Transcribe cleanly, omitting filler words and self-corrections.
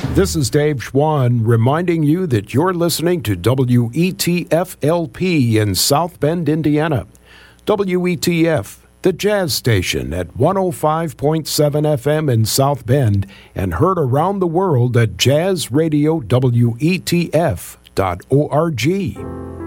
This is Dave Schwann reminding you that you're listening to WETF-LP in South Bend, Indiana. WETF, the jazz station at 105.7 FM in South Bend and heard around the world at jazzradiowetf.org.